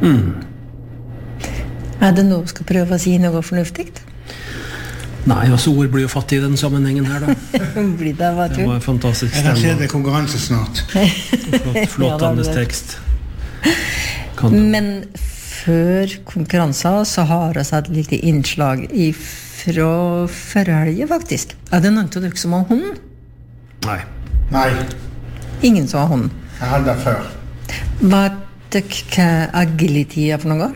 Det noe du skal prøve å si noe fornuftig? Nei, altså ord blir jo fattig I den sammenhengen her da. Blir det, hva tror du? Det var fantastisk Jeg kan se stemme. det konkurranse snart. Flott Andes tekst. Men før konkurransen så har vi et lite innslag fra forrige faktisk. Det noen av dere som har hund? Nei. Nei, Ingen som har hund. jeg hadde det før. Hva hva agility for noe?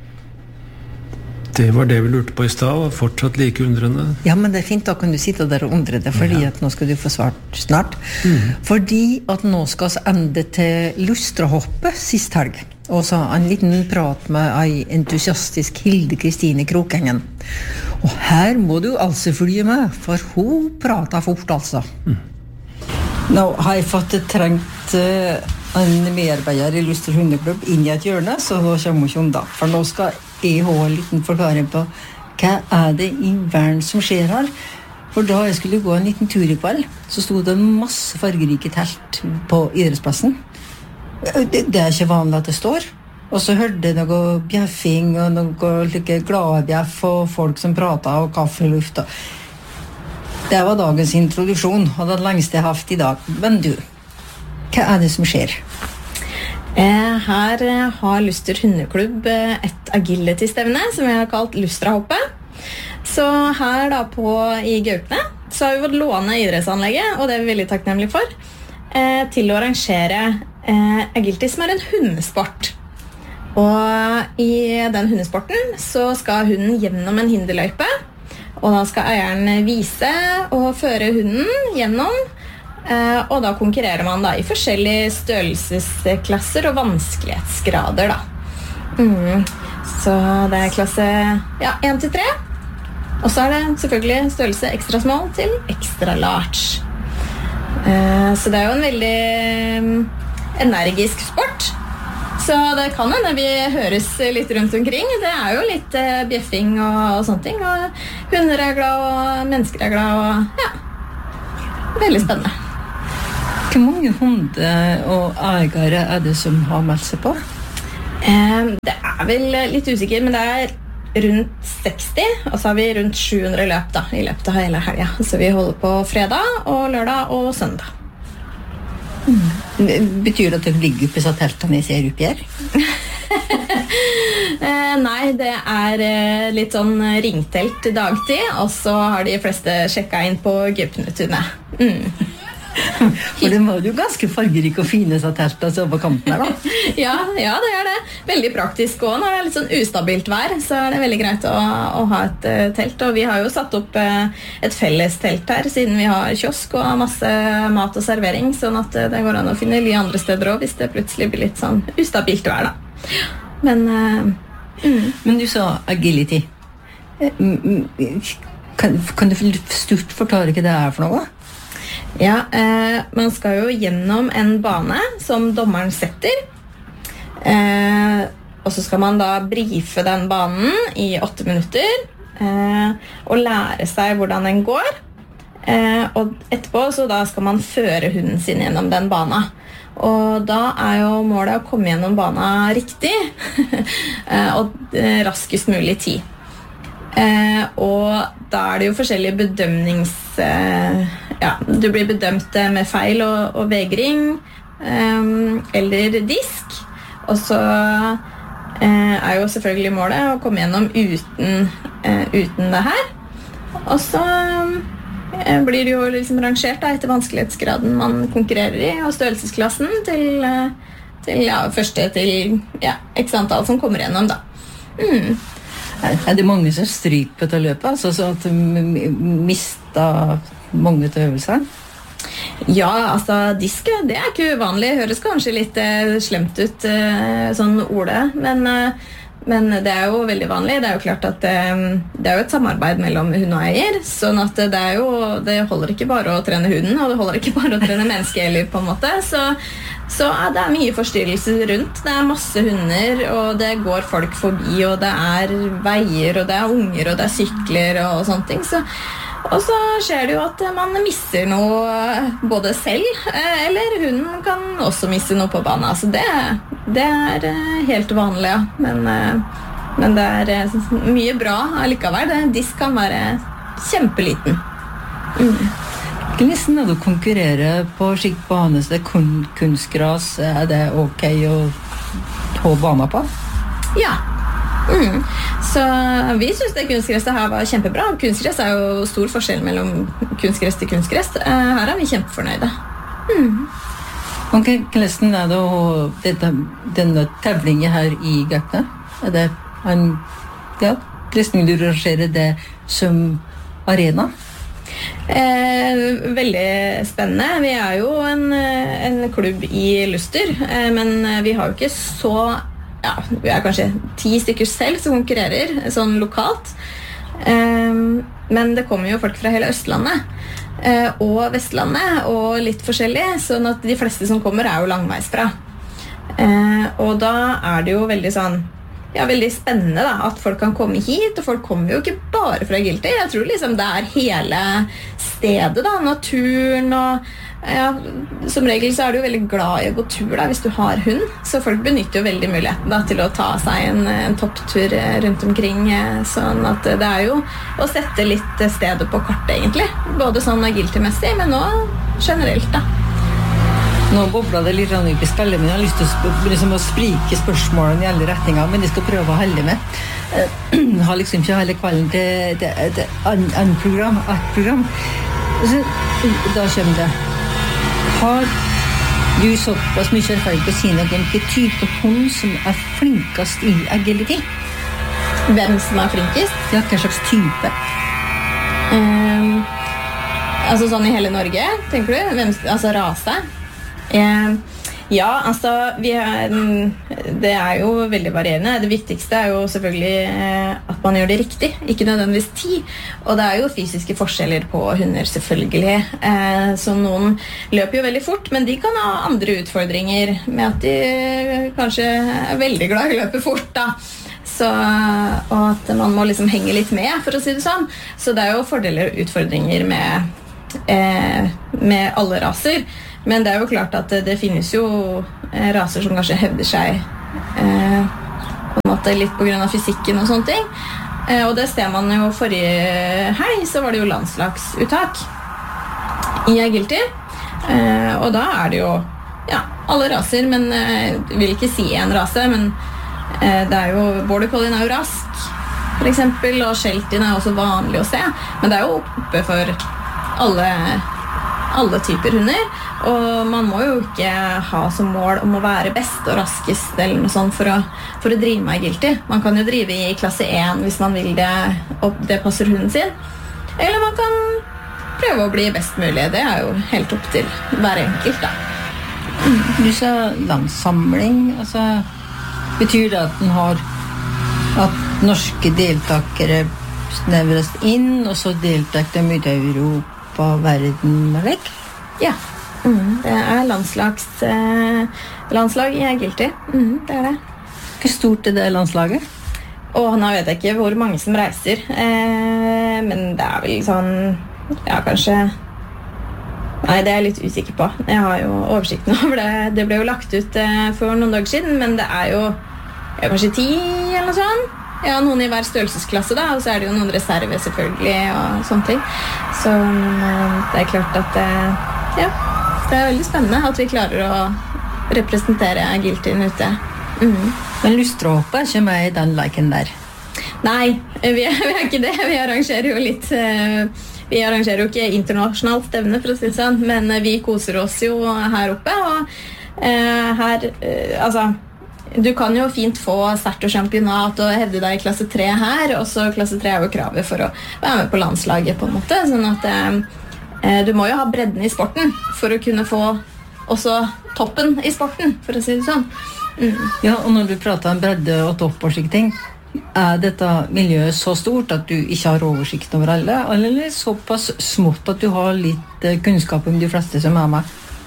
Det var det vi lurte på I sted, og fortsatt like undrende. Ja, men det fint, da kan du sitte der og undre deg, fordi at nå skal du få svart snart. Fordi at nå skal vi ende til Lustrahoppet sist helg. Og så en liten prat med en entusiastisk Hilde Kristine Krokengen. Og her må du altså følge med, for hun prater fort altså. Nå har jeg fått trengt en medarbeider I Luster hundeklubb inn I et hjørne, så da kommer hun ikke unna. For nå skal jeg ha en liten forklaring på hva det I verden som skjer her. For da jeg skulle gå en liten tur I kveld, så stod det masse fargerike telt på idrettsplassen. Det ikke vanlig at det står. Og så hørte jeg noe bjeffing og noe like glade bjeff og folk som pratet og kaffeluft. Det var dagens introduksjon, og det lengste jeg har haft I dag. Men du, hva det som skjer? Her har Luster hundeklubb et agility-stevne som vi har kalt Lustrahoppet. Så her da I Gaupne så har vi fått låne idrettsanlegget, og det vi veldig takknemlige for, til å arrangere agility som en hundesport. Og I den hundesporten så skal hunden gjennom en hinderløype, og da skal eieren vise og føre hunden gjennom, og da konkurrerer man da I forskjellige størrelsesklasser og vanskelighetsgrader da. Så det klasse 1-3, og så det selvfølgelig størrelse extra small til extra large. Så det jo en veldig energisk sport. Så det kan hende vi høres litt rundt omkring. Det jo litt bjeffing og sånne ting. Og hunder glad, og mennesker glad, og ja, veldig spennende. Hvor mange hunder og eiere det som har meldt seg på? Det vel litt usikker, men det rundt 60, og så har vi rundt 700 løp da, I løpet av hele helgen. Så vi holder på fredag og lørdag og søndag. Betyr det at det ligger på teltene I ser oppi her? Nei, det litt sånn ringtelt dagtid, og så har de fleste sjekket inn på Gaupnetunet. For det var jo ganske fargerik og fine så teltene så på kanten her da. Ja, det det. Veldig praktisk også. Når det litt sånn ustabilt vær, så det veldig greit å ha et telt. Og vi har jo satt opp et felles telt her, siden vi har kiosk og masse mat og servering, sånn at det går an å finne ly andre steder også, hvis det plutselig blir litt sånn ustabilt vær da. Men du sa agility. Kan du stort forklare hva det for noe? Ja, man skal jo gjennom en bane som dommeren setter, og så skal man da briefe den banen I 8 minutter, og lære seg hvordan den går, og etterpå så da skal man føre hunden sin gjennom den banen. Og da jo målet å komme gjennom banen riktig, og raskest mulig tid. Og da det jo forskjellige du blir bedømt med feil og vegring eller disk, og så jo selvfølgelig målet å komme gjennom uten det her, og så blir det jo liksom rangert da, etter vanskelighetsgraden man konkurrerer I, og størrelsesklassen til første til x antall som kommer gjennom da. Det mange som stryker på dette løpet, altså så at de mister mange til øvelser? Ja, altså disk, det ikke uvanlig. Høres kanskje litt slemt ut, sånn ordet, men det jo veldig vanlig. Det jo klart at det jo et samarbeid mellom hund og eier, sånn at det holder ikke bare å trene hunden, og det holder ikke bare å trene menneske heller på en måte, så det mye forstyrrelser rundt. Det masse hunder, og det går folk forbi, og det veier, og det unger, og det sykler og sånne ting. Og så skjer det jo at man misser noe både selv, eller hunden kan også misse noe på banen. Så det det helt vanlig, ja. Men det mye bra allikevel. Disk kan være kjempeliten. Hvordan du konkurrerer på skikt bane, så det kunstgras, det ok å ta baner på? Ja. Så vi synes det kunstgresset her var kjempebra. Kunstgress jo stor forskjell mellom kunstgress til kunstgress. Her vi kjempefornøyde. Ok, hvordan det denne tevlingen her I Gaupne? Det hvordan du rangerer det som arena? Veldig spennende. Vi jo en klubb I Luster, men vi har jo ikke så vi kanskje 10 stykker selv som konkurrerer sånn lokalt, men det kommer jo folk fra hele Østlandet og Vestlandet og litt forskjellig, sånn at de fleste som kommer jo langveisfra, og da det jo veldig sånn veldig spennende da, at folk kan komme hit, og folk kommer jo ikke bare fra Agility. Jeg tror liksom det hele stedet da, naturen og som regel så det jo veldig glad I å gå tur da, hvis du har hund, så folk benytter jo veldig muligheten da, til å ta seg en topptur rundt omkring, sånn at det jo å sette litt stedet på kartet egentlig, både sånn Agility-messig, men også generelt da. Nå bobler det litt I skallen min. Jeg har lyst til liksom, å sprike spørsmålene I alle retninger, men jeg skal prøve å holde med. Jeg har liksom ikke hele kvelden til et program. Så, da kommer det. Har du såpass mye erfaring på sine om hvilken type hund som flinkest I agility? Hvem som flinkest? Ja, hva slags type? Altså sånn I hele Norge, tenker du? Hvem, altså rase? Ja, altså det jo veldig varierende. Det viktigste jo selvfølgelig at man gjør det riktig, ikke nødvendigvis tid. Og det jo fysiske forskjeller på hunder selvfølgelig. Så noen løper jo veldig fort, men de kan ha andre utfordringer med at de kanskje veldig glad I å løpe fort da. Så, og at man må liksom henge litt med, for å si det sånn. Så det jo fordeler og utfordringer med alle raser. Men det jo klart at det finnes jo raser som kanskje hevder seg på en måte litt på grunn av fysikken og sånne ting. Og det ser man jo forrige helg, så var det jo landslagsuttak I agility. Og da det jo alle raser, men jeg vil ikke si en rase, men det jo Border Collie jo rask, for eksempel, og Sheltie også vanlig å se. Men det jo oppe for alle typer hunder, og man må jo ikke ha som mål om å være best og raskest eller noe sånt for å drive med agility. Man kan jo drive I klasse 1 hvis man vil det, og det passer hunden sin. Eller man kan prøve å bli best mulig. Det jo helt opp til hver enkelt da. Du sa landsamling, altså betyr det at den har at norske deltakere snevres inn, og så deltak de ut I Europa, verden og vekk? Ja, det landslag I agility. Det det. Hvor stort det landslaget? Nå vet jeg ikke hvor mange som reiser, men det vel sånn, kanskje. Nei, det jeg litt usikker på. Jeg har jo oversikten over det. Det ble jo lagt ut for noen dager siden, men det jo kanskje 10 eller noe sånt. Ja, noen I hver størrelsesklasse da, og så det jo noen reserve selvfølgelig og sånne ting. Så det klart at det veldig spennende at vi klarer å representere agilityen ute. Men lystråpe ikke med I den liken der? Nei, vi ikke det. Vi arrangerer jo litt... Vi arrangerer jo ikke internasjonalt stevne, for å si det sånn, men vi koser oss jo her oppe, og her, altså, du kan jo fint få start og championat og hevde deg I klasse 3 her, og så klasse 3 jo kravet for å være med på landslaget på en måte, sånn at du må jo ha bredden I sporten for å kunne få også toppen I sporten, for å si det sånn. Ja, og når du prater om bredde og topp og slike ting, dette miljøet så stort at du ikke har oversikt over alle, eller såpass smått at du har litt kunnskap om de fleste som med?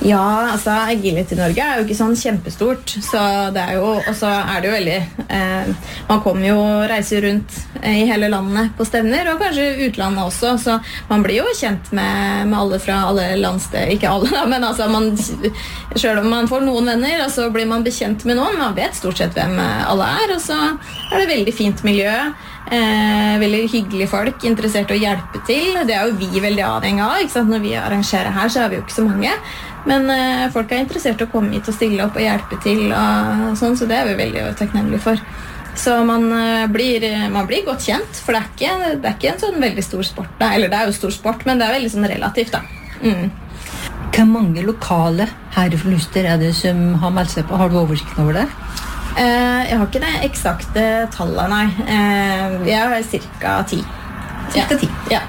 Ja, altså Agility Norge jo ikke sånn kjempestort, så det jo, og så det jo veldig man kommer jo og reiser rundt i hele landet på stevner, og kanskje utlandet også, så man blir jo kjent med alle fra alle landsted, ikke alle da, men altså selv om man får noen venner, og så blir man bekjent med noen, man vet stort sett hvem alle og så det veldig fint miljø, veldig hyggelige folk, interessert i å hjelpe til, det jo vi veldig avhengig av, ikke sant? Når vi arrangerer her så vi jo ikke så mange, men folk interessert i å komme hit og stille opp og hjelpe til og sånn, så det vi veldig takknemlige for. Så man blir godt kjent, for det ikke en sånn veldig stor sport, da. Eller det jo stor sport, men det veldig sånn relativt da. Hvor mange lokale herreforluster det som har meldt seg på? Har du oversikten over det? Jeg har ikke det eksakte tallet, nei. Vi cirka 10. Cirka 10? Ja.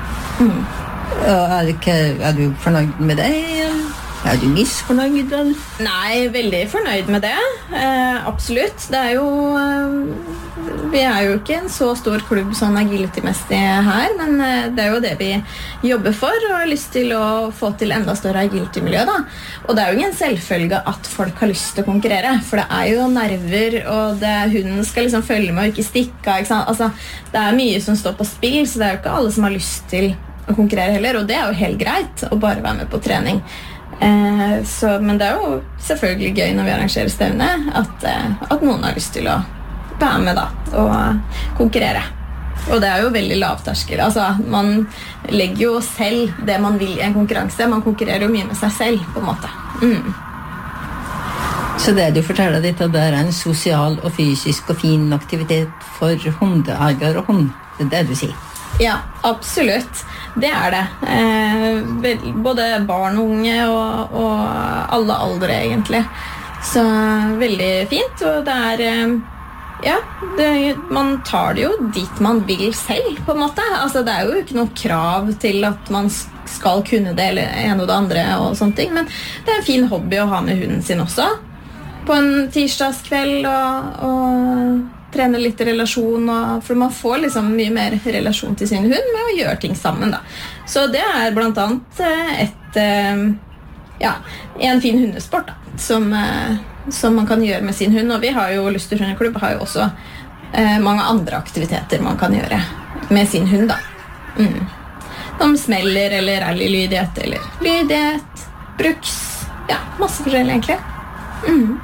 Du fornøyd med det? Du misfornøyd? Nei, veldig fornøyd med det. Absolutt. Det jo vi jo ikke en så stor klubb sånn agility-messig her, men det jo det vi jobber for, og har lyst til å få til enda større agility-miljø da. Og det jo ingen selvfølge at folk har lyst til å konkurrere, for det jo nerver, og hunden skal liksom følge med og ikke stikke, ikke sant? Altså, det mye som står på spill, så det jo ikke alle som har lyst til å konkurrere heller, og det jo helt greit å bare være med på trening. Men det jo selvfølgelig gøy når vi arrangerer stevne at noen har lyst til å være med da og konkurrere, og det jo veldig lavterskel, altså man legger jo selv det man vil i en konkurranse, man konkurrerer jo mye med seg selv på en måte. Så det du forteller ditt at det en sosial og fysisk og fin aktivitet for hundeeier og hund, det du sier? Ja, absolutt. Det det. Både barn og unge og alle aldre egentlig. Så veldig fint, og det ja, man tar det jo dit man vil selv på en måte. Altså det jo ikke noe krav til at man skal kunne det eller en og det andre og sånne ting, men det en fin hobby å ha med hunden sin også. På en tirsdagskveld og trene litt relasjon, for man får liksom mye mer relasjon til sin hund med å gjøre ting sammen da. Så det blant annet en fin hundesport da, som man kan gjøre med sin hund, og vi har jo Luster Hundeklubb har jo også mange andre aktiviteter man kan gjøre med sin hund da. Som smeller eller rallylydighet eller lydighet, bruks, ja, masse forskjellig egentlig.